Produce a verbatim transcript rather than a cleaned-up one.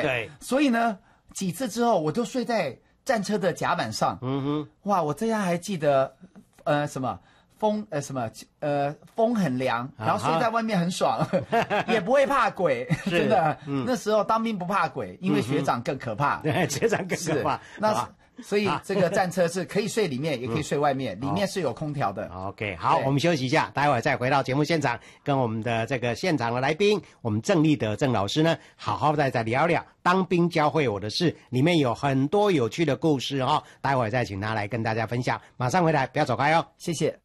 对， 所以呢，几次之后我都睡在战车的甲板上。嗯哼，哇，我这样还记得，呃，什么风，呃，什么，呃，风很凉，然后睡在外面很爽，也不会怕鬼，真的。嗯、那时候当兵不怕鬼，因为学长更可怕。 对、嗯，学长更可怕。 那。所以这个战车是可以睡里面，也可以睡外面，里面是有空调的。 OK， 好，我们休息一下，待会儿再回到节目现场，跟我们的这个现场的来宾，我们郑立德郑老师呢，好好再再聊聊当兵教会我的事，里面有很多有趣的故事哈、哦，待会儿再请他来跟大家分享。马上回来，不要走开哦， 谢谢。